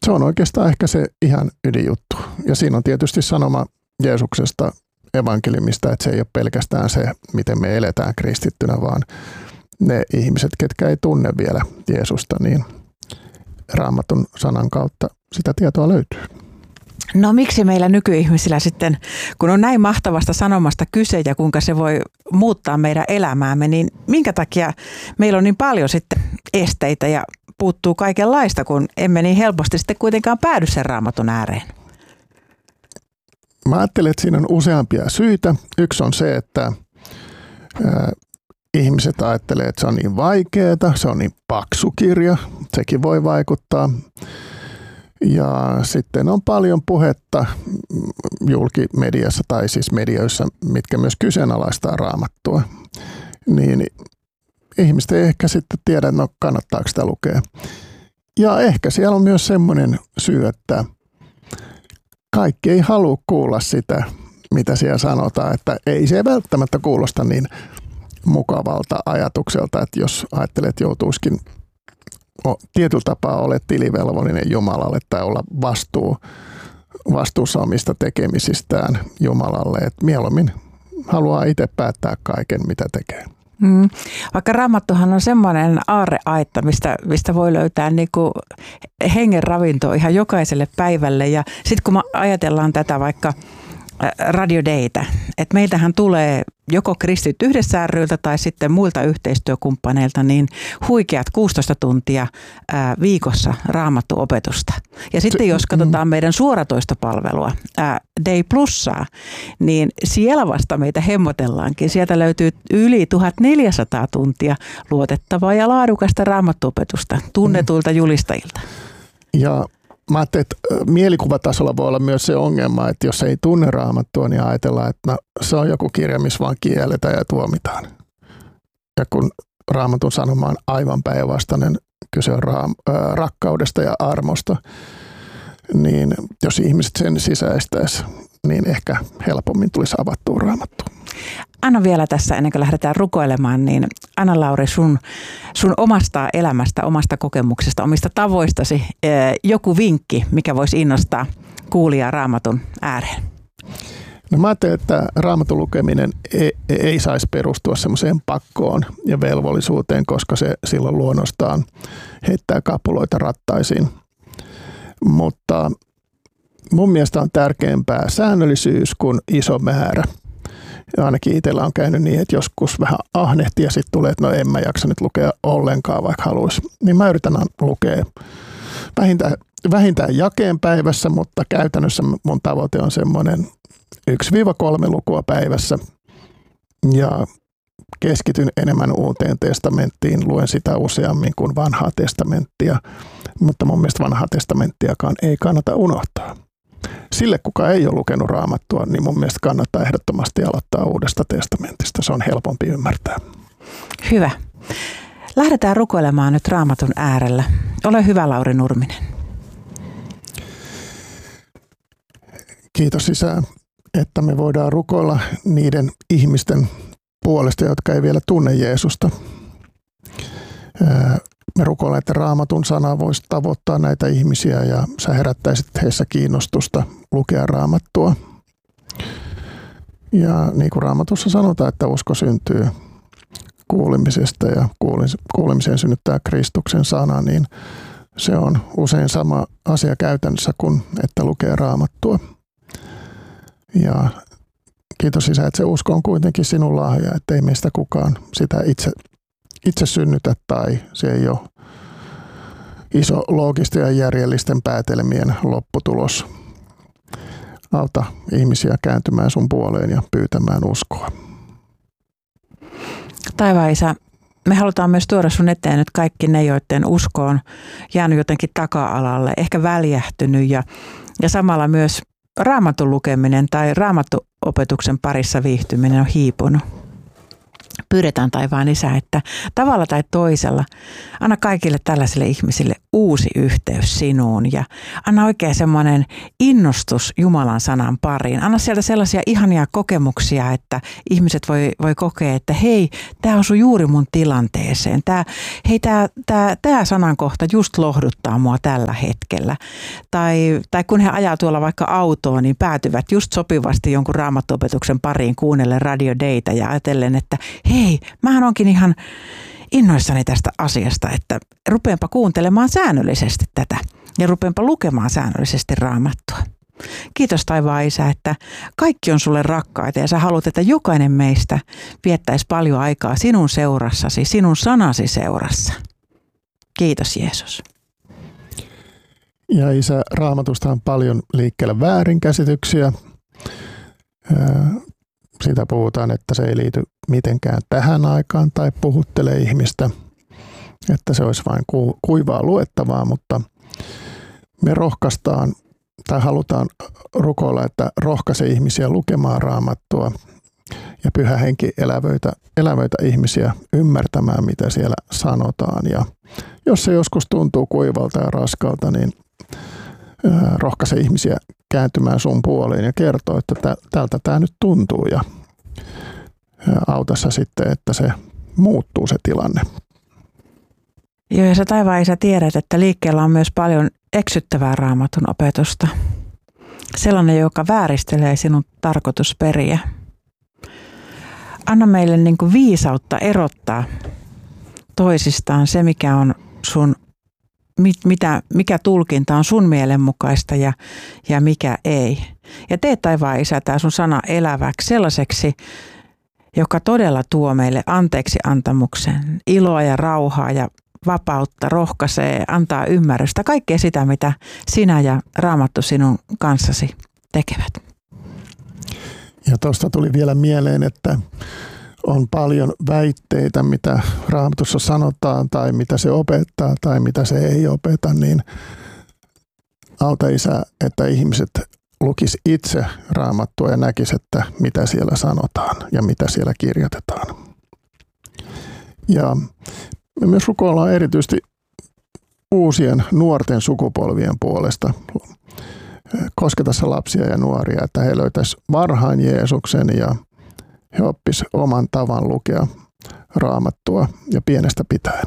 Se on oikeastaan ehkä se ihan ydinjuttu. Ja siinä on tietysti sanoma Jeesuksesta evankeliumista, että se ei ole pelkästään se, miten me eletään kristittynä, vaan ne ihmiset, ketkä ei tunne vielä Jeesusta, niin Raamatun sanan kautta sitä tietoa löytyy. No miksi meillä nykyihmisillä sitten, kun on näin mahtavasta sanomasta kyse ja kuinka se voi muuttaa meidän elämäämme, niin minkä takia meillä on niin paljon sitten esteitä ja puuttuu kaikenlaista, kun emme niin helposti sitten kuitenkaan päädy sen Raamatun ääreen? Mä ajattelen, että siinä on useampia syitä. Yksi on se, että ihmiset ajattelee, että se on niin vaikeaa, se on niin paksu kirja, sekin voi vaikuttaa. Ja sitten on paljon puhetta julkimediassa tai siis medioissa, mitkä myös kyseenalaistaa Raamattua. Niin ihmiset ei ehkä sitten tiedä, no kannattaako sitä lukea. Ja ehkä siellä on myös semmoinen syy, että kaikki ei halua kuulla sitä, mitä siellä sanotaan, että ei se välttämättä kuulosta niin mukavalta ajatukselta, että jos ajattelet, että joutuisikin tietyllä tapaa olet tilivelvollinen Jumalalle tai olla vastuussa omista tekemisistään Jumalalle, että mieluummin haluaa itse päättää kaiken, mitä tekee. Vaikka Raamattuhan on semmoinen aarreaitta, mistä voi löytää niinku hengen ravintoa ihan jokaiselle päivälle. Ja sitten kun me ajatellaan tätä vaikka Radio Daytä, että meiltähän tulee joko Kristit yhdessä ry:ltä tai sitten muilta yhteistyökumppaneilta niin huikeat 16 tuntia viikossa Raamattu-opetusta. Ja sitten jos katsotaan meidän suoratoistopalvelua Day Plussaa, niin siellä vasta meitä hemmotellaankin. Sieltä löytyy yli 1400 tuntia luotettavaa ja laadukasta Raamattu-opetusta tunnetuilta julistajilta. Ja mä ajattelin, että mielikuvatasolla voi olla myös se ongelma, että jos ei tunne Raamattua, niin ajatellaan, että no, se on joku kirja, missä vaan kielletään ja tuomitaan. Ja kun Raamatun sanoma on aivan päinvastainen, kyse on rakkaudesta ja armosta, niin jos ihmiset sen sisäistäisi, niin ehkä helpommin tulisi avattua Raamattua. Anna vielä tässä, ennen kuin lähdetään rukoilemaan, niin Anna-Lauri, sun omasta elämästä, omasta kokemuksesta, omista tavoistasi joku vinkki, mikä voisi innostaa kuulijaa Raamatun ääreen? No mä ajattelen, että Raamatun lukeminen ei saisi perustua semmoiseen pakkoon ja velvollisuuteen, koska se silloin luonnostaan heittää kapuloita rattaisiin. Mutta mun mielestä on tärkeämpää säännöllisyys kuin iso määrä. Ja ainakin itsellä on käynyt niin, että joskus vähän ahnehtii ja sitten tulee, että no en mä jaksa nyt lukea ollenkaan, vaikka haluaisi. Niin mä yritän lukea vähintään jakeen päivässä, mutta käytännössä mun tavoite on semmoinen 1-3 lukua päivässä. Ja keskityn enemmän Uuteen testamenttiin, luen sitä useammin kuin Vanhaa testamenttia, mutta mun mielestä Vanhaa testamenttiakaan ei kannata unohtaa. Sille, kuka ei ole lukenut Raamattua, niin mun mielestä kannattaa ehdottomasti aloittaa Uudesta testamentista. Se on helpompi ymmärtää. Hyvä. Lähdetään rukoilemaan nyt Raamatun äärellä. Ole hyvä, Lauri Nurminen. Kiitos Isä, että me voidaan rukoilla niiden ihmisten puolesta, jotka ei vielä tunne Jeesusta. Me rukoillaan, että Raamatun sana voisi tavoittaa näitä ihmisiä ja sä herättäisit heissä kiinnostusta lukea Raamattua. Ja niin kuin Raamatussa sanotaan, että usko syntyy kuulemisesta ja kuulemiseen synnyttää Kristuksen sana, niin se on usein sama asia käytännössä kuin että lukee Raamattua. Ja kiitos Isä, että se usko on kuitenkin sinun lahja, että ei meistä kukaan sitä itse synnytä tai se ei ole iso loogisten ja järjellisten päätelmien lopputulos. Auta ihmisiä kääntymään sun puoleen ja pyytämään uskoa. Taivaan Isä, me halutaan myös tuoda sun eteen nyt kaikki ne, joiden usko on jäänyt jotenkin taka-alalle, ehkä väljähtynyt ja samalla myös Raamatun lukeminen tai Raamattuopetuksen parissa viihtyminen on hiipunut. pyydetään taivaan Isä, että tavalla tai toisella anna kaikille tällaisille ihmisille uusi yhteys sinuun ja anna oikein semmoinen innostus Jumalan sanan pariin. Anna sieltä sellaisia ihania kokemuksia, että ihmiset voi kokea, että hei, tämä osui juuri mun tilanteeseen. Tämä sanankohta just lohduttaa mua tällä hetkellä. Tai kun he ajaa tuolla vaikka autoon, niin päätyvät just sopivasti jonkun raamattuopetuksen pariin kuunnellen Radio Dayta ja ajatellen, että hei, mähän onkin ihan innoissani tästä asiasta, että rupeenpa kuuntelemaan säännöllisesti tätä ja rupeenpa lukemaan säännöllisesti Raamattua. Kiitos taivaan Isä, että kaikki on sulle rakkaita ja sä haluat, että jokainen meistä viettäisi paljon aikaa sinun seurassasi, sinun sanasi seurassa. Kiitos Jeesus. Ja Isä, Raamatusta on paljon liikkeellä väärinkäsityksiä. Siitä puhutaan, että se ei liity mitenkään tähän aikaan tai puhuttelee ihmistä, että se olisi vain kuivaa luettavaa, mutta me rohkaistaan tai halutaan rukoilla, että rohkaise ihmisiä lukemaan Raamattua ja Pyhä Henki elävöitä ihmisiä ymmärtämään, mitä siellä sanotaan. Ja jos se joskus tuntuu kuivalta ja raskalta, niin rohkaise ihmisiä kääntymään sun puoleen ja kertoo, että tältä tämä nyt tuntuu ja auta sä sitten, että se muuttuu se tilanne. Joo, ja sä taivaan Isä tiedät, että liikkeellä on myös paljon eksyttävää Raamatun opetusta. Sellainen, joka vääristelee sinun tarkoitusperiä. Anna meille niin kuin viisautta erottaa toisistaan se, mikä on sun mikä tulkinta on sun mielenmukaista ja mikä ei. Ja tee taivaan Isä tää sun sana eläväksi sellaiseksi, joka todella tuo meille anteeksi antamuksen, iloa ja rauhaa ja vapautta, rohkaisee, antaa ymmärrystä, kaikkea sitä, mitä sinä ja Raamattu sinun kanssasi tekevät. Ja tuosta tuli vielä mieleen, että on paljon väitteitä, mitä Raamatussa sanotaan tai mitä se opettaa tai mitä se ei opeta, niin auta Isä, että ihmiset lukis itse Raamattua ja näkis, että mitä siellä sanotaan ja mitä siellä kirjoitetaan. Ja me myös rukoillaan erityisesti uusien nuorten sukupolvien puolesta. Kosketa lapsia ja nuoria, että he löytäisivät varhain Jeesuksen ja he oppisivat oman tavan lukea Raamattua ja pienestä pitäen.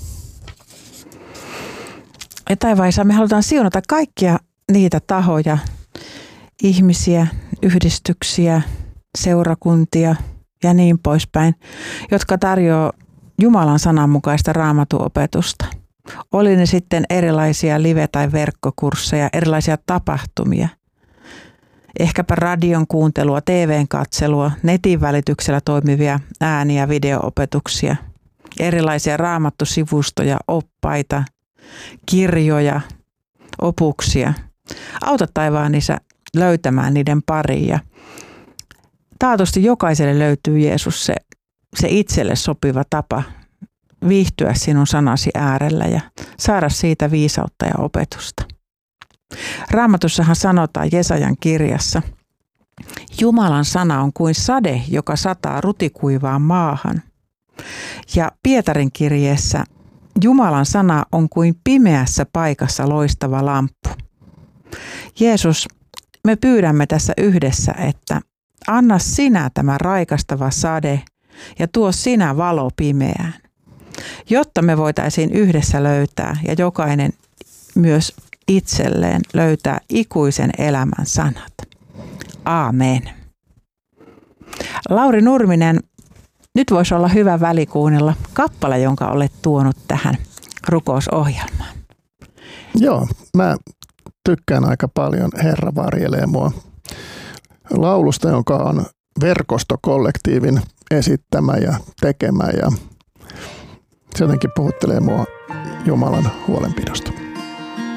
Ja taivaan Isä, me halutaan siunata kaikkia niitä tahoja, ihmisiä, yhdistyksiä, seurakuntia ja niin poispäin, jotka tarjoaa Jumalan sanan mukaista Raamatun-opetusta. Oli ne sitten erilaisia live- tai verkkokursseja, erilaisia tapahtumia. Ehkäpä radion kuuntelua, TVn katselua, netin välityksellä toimivia ääni- ja video-opetuksia, erilaisia raamattusivustoja, oppaita, kirjoja, opuksia. Auta taivaan Isä löytämään niiden pariin ja taatusti jokaiselle löytyy Jeesus se itselle sopiva tapa viihtyä sinun sanasi äärellä ja saada siitä viisautta ja opetusta. Raamatussahan sanotaan Jesajan kirjassa, Jumalan sana on kuin sade, joka sataa rutikuivaan maahan. Ja Pietarin kirjeessä Jumalan sana on kuin pimeässä paikassa loistava lamppu. Jeesus, me pyydämme tässä yhdessä, että anna sinä tämä raikastava sade ja tuo sinä valo pimeään, jotta me voitaisiin yhdessä löytää ja jokainen myös itselleen löytää ikuisen elämän sanat. Aamen. Lauri Nurminen, nyt voisi olla hyvä väli kuunnella kappale, jonka olet tuonut tähän rukousohjelmaan. Joo, mä tykkään aika paljon Herra varjelee mua laulusta, jonka on verkostokollektiivin esittämä ja tekemä ja se jotenkin puhuttelee mua Jumalan huolenpidosta.